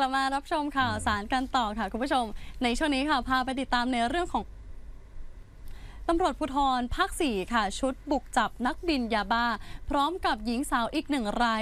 ลับมารับชมข่าวสารกันต่อค่ะคุณผู้ชมในช่วงนี้ค่ะพาไปติดตามในเรื่องของตำรวจภูธรภาค 4 ค่ะชุดบุกจับนักบินยาบ้าพร้อมกับหญิงสาวอีก1 ราย